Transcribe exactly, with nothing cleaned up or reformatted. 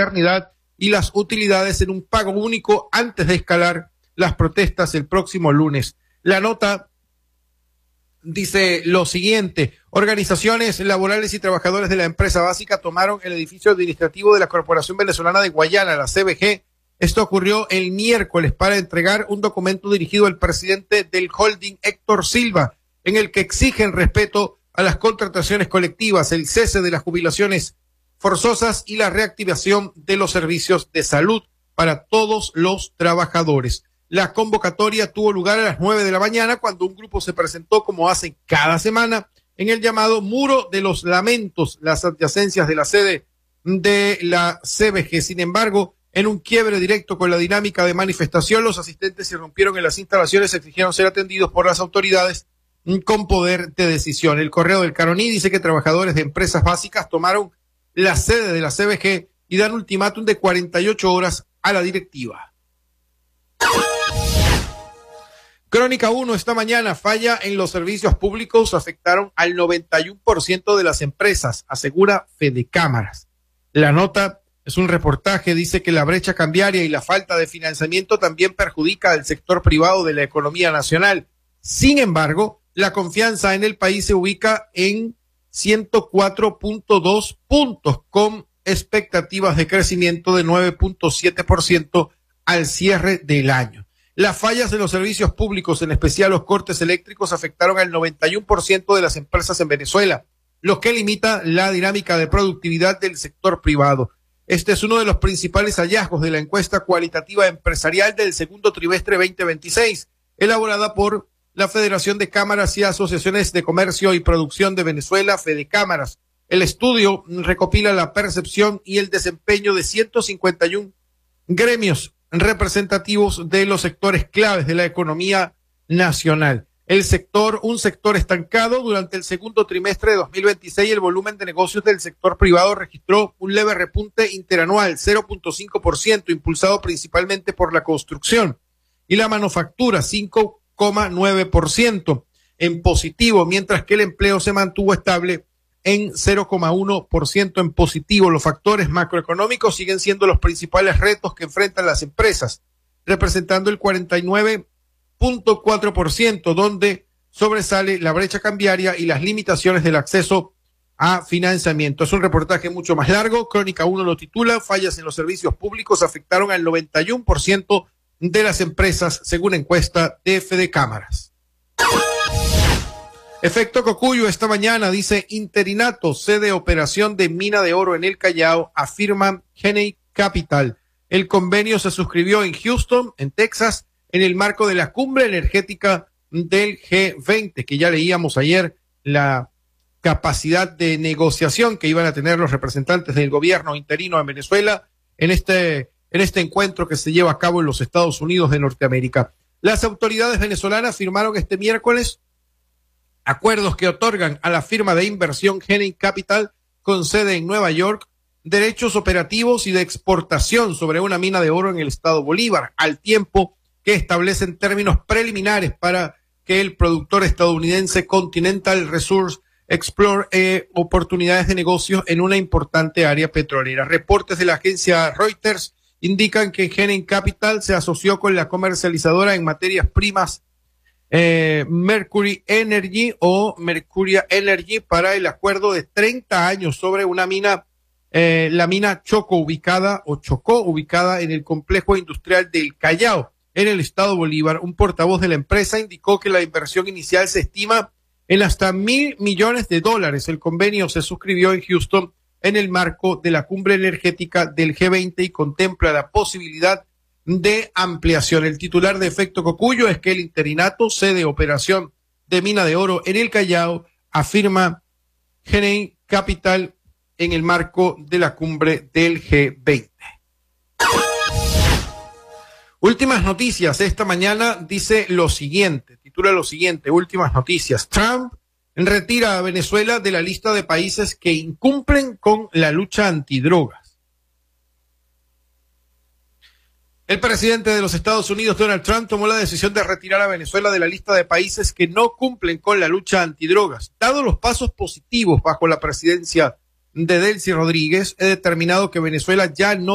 maternidad y las utilidades en un pago único antes de escalar las protestas el próximo lunes. La nota dice lo siguiente: organizaciones laborales y trabajadores de la empresa básica tomaron el edificio administrativo de la Corporación Venezolana de Guayana, la C B G. Esto ocurrió el miércoles para entregar un documento dirigido al presidente del holding, Héctor Silva, en el que exigen respeto a las contrataciones colectivas, el cese de las jubilaciones forzosas y la reactivación de los servicios de salud para todos los trabajadores. La convocatoria tuvo lugar a las nueve de la mañana cuando un grupo se presentó, como hacen cada semana, en el llamado Muro de los Lamentos, las adyacencias de la sede de la C B G. Sin embargo, en un quiebre directo con la dinámica de manifestación, los asistentes se rompieron en las instalaciones y exigieron ser atendidos por las autoridades con poder de decisión. El Correo del Caroní dice que trabajadores de empresas básicas tomaron la sede de la C B G y dan ultimátum de cuarenta y ocho horas a la directiva. Crónica uno, esta mañana, falla en los servicios públicos afectaron al noventa y uno por ciento de las empresas, asegura Fedecámaras. La nota es un reportaje, dice que la brecha cambiaria y la falta de financiamiento también perjudica al sector privado de la economía nacional. Sin embargo, la confianza en el país se ubica en ciento cuatro punto dos puntos, con expectativas de crecimiento de nueve punto siete por ciento al cierre del año. Las fallas en los servicios públicos, en especial los cortes eléctricos, afectaron al noventa y uno por ciento de las empresas en Venezuela, lo que limita la dinámica de productividad del sector privado. Este es uno de los principales hallazgos de la encuesta cualitativa empresarial del segundo trimestre veinte veintiséis, elaborada por la Federación de Cámaras y Asociaciones de Comercio y Producción de Venezuela, Fedecámaras. El estudio recopila la percepción y el desempeño de ciento cincuenta y uno gremios representativos de los sectores claves de la economía nacional. El sector, un sector estancado. Durante el segundo trimestre de dos mil veintiséis, el volumen de negocios del sector privado registró un leve repunte interanual, cero punto cinco por ciento, impulsado principalmente por la construcción, y la manufactura, cinco coma nueve por ciento en positivo, mientras que el empleo se mantuvo estable en cero coma uno por ciento en positivo. Los factores macroeconómicos siguen siendo los principales retos que enfrentan las empresas, representando el cuarenta y nueve punto cuatro por ciento, donde sobresale la brecha cambiaria y las limitaciones del acceso a financiamiento. Es un reportaje mucho más largo. Crónica uno lo titula: fallas en los servicios públicos afectaron al noventa y uno por ciento de las empresas, según encuesta de Fedecámaras. Efecto Cocuyo, esta mañana, dice: interinato, sede operación de mina de oro en el Callao, afirma Genei Capital. El convenio se suscribió en Houston, en Texas, en el marco de la cumbre energética del G veinte, que ya leíamos ayer la capacidad de negociación que iban a tener los representantes del gobierno interino en Venezuela en este, en este encuentro que se lleva a cabo en los Estados Unidos de Norteamérica. Las autoridades venezolanas firmaron este miércoles acuerdos que otorgan a la firma de inversión Genei Capital, con sede en Nueva York, derechos operativos y de exportación sobre una mina de oro en el estado Bolívar, al tiempo que establecen términos preliminares para que el productor estadounidense Continental Resource explore eh, oportunidades de negocio en una importante área petrolera. Reportes de la agencia Reuters indican que Genei Capital se asoció con la comercializadora en materias primas eh, Mercury Energy o Mercuria Energy para el acuerdo de treinta años sobre una mina, eh, la mina Choco ubicada o Chocó ubicada en el complejo industrial del Callao, en el estado Bolívar. Un portavoz de la empresa indicó que la inversión inicial se estima en hasta mil millones de dólares. El convenio se suscribió en Houston en el marco de la cumbre energética del G veinte y contempla la posibilidad de ampliación. El titular de Efecto Cocuyo es que el interinato, sede operación de mina de oro en el Callao, afirma Genei Capital en el marco de la cumbre del G veinte. Últimas noticias esta mañana dice lo siguiente, titula lo siguiente: últimas noticias. Trump retira a Venezuela de la lista de países que incumplen con la lucha antidrogas. El presidente de los Estados Unidos, Donald Trump, tomó la decisión de retirar a Venezuela de la lista de países que no cumplen con la lucha antidrogas. Dado los pasos positivos bajo la presidencia de Delcy Rodríguez, he determinado que Venezuela ya no